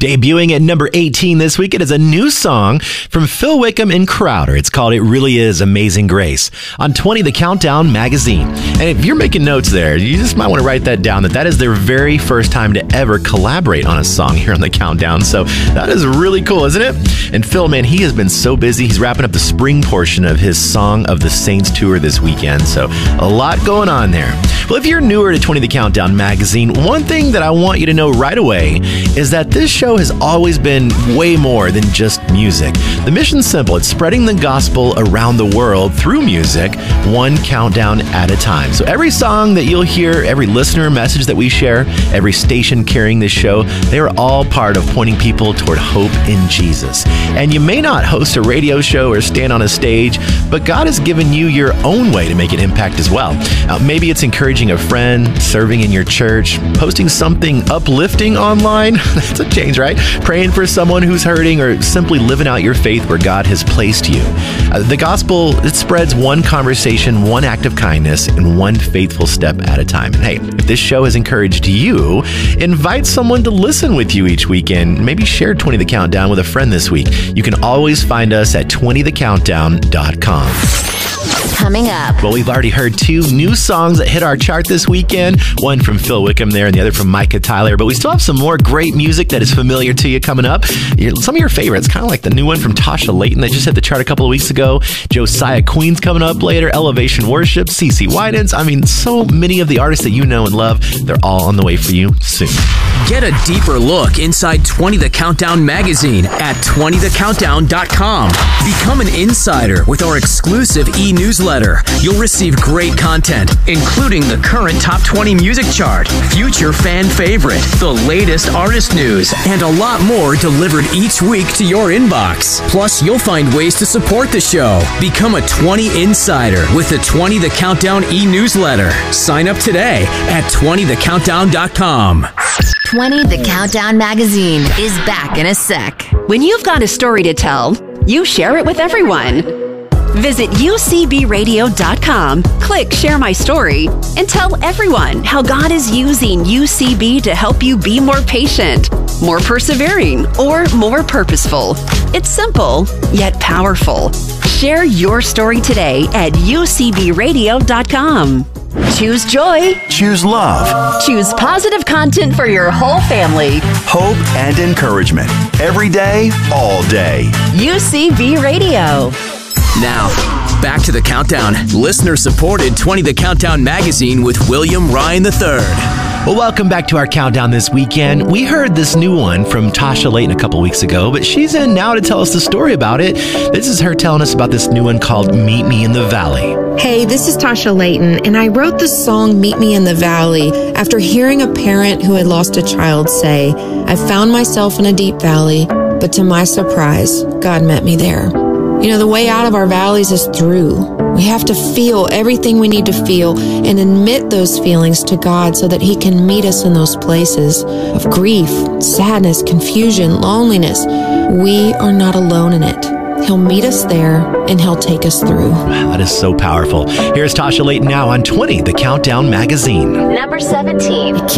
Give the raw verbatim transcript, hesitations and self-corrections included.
Debuting at number eighteen this week, it is a new song from Phil Wickham and Crowder. It's called It Really Is Amazing Grace on twenty The Countdown magazine. And if you're making notes there, you just might want to write that down, that that is their very first time to ever collaborate on a song here on The Countdown. So that is really cool, isn't it? And Phil, man, he has been so busy. He's wrapping up the spring portion of his Song of the Saints tour this weekend. So a lot going on there. Well, if you're newer to twenty The Countdown magazine, one thing that I want you to know right away is that this show has always been way more than just music. The mission's simple. It's spreading the gospel around the world through music, one countdown at a time. So every song that you'll hear, every listener message that we share, every station carrying this show, they are all part of pointing people toward hope in Jesus. And you may not host a radio show or stand on a stage, but God has given you your own way to make an impact as well. Uh, maybe it's encouraging a friend, serving in your church, posting something uplifting online. That's a change, right? Praying for someone who's hurting, or simply living out your faith where God has placed you. Uh, the gospel, it spreads one conversation, one act of kindness, and one faithful step at a time. And hey, if this show has encouraged you, invite someone to listen with you each weekend. Maybe share twenty The Countdown with a friend this week. You can always find us at twenty the countdown dot com. Coming up. Well, we've already heard two new songs that hit our chart this weekend. One from Phil Wickham there and the other from Micah Tyler. But we still have some more great music that is familiar to you coming up. Some of your favorites, kind of like the new one from Tasha Layton that just hit the chart a couple of weeks ago. Josiah Queen's coming up later. Elevation Worship, CeCe Winans. I mean, so many of the artists that you know and love, they're all on the way for you soon. Get a deeper look inside twenty The Countdown magazine at twenty the countdown dot com. Become an insider with our exclusive e-newsletter. You'll receive great content, including the current top twenty music chart, future fan favorite, the latest artist news, and a lot more delivered each week to your inbox. Plus, you'll find ways to support the show. Become a twenty insider with the twenty The Countdown e-newsletter. Sign up today at twenty the countdown dot com. twenty The Countdown magazine is back in a sec. When you've got a story to tell, you share it with everyone. Visit U C B radio dot com, click Share My Story, and tell everyone how God is using U C B to help you be more patient, more persevering, or more purposeful. It's simple, yet powerful. Share your story today at U C B radio dot com. Choose joy. Choose love. Choose positive content for your whole family. Hope and encouragement. Every day, all day. U C B Radio. Now, back to The Countdown. Listener-supported twenty The Countdown magazine with William Ryan the third. Well, welcome back to our countdown this weekend. We heard this new one from Tasha Layton a couple weeks ago, but she's in now to tell us the story about it. This is her telling us about this new one called Meet Me in the Valley. Hey, this is Tasha Layton, and I wrote the song Meet Me in the Valley after hearing a parent who had lost a child say, I found myself in a deep valley, but to my surprise, God met me there. You know, the way out of our valleys is through. We have to feel everything we need to feel and admit those feelings to God so that He can meet us in those places of grief, sadness, confusion, loneliness. We are not alone in it. He'll meet us there and He'll take us through. That is so powerful. Here's Tasha Layton now on twenty The Countdown magazine. Number seventeen.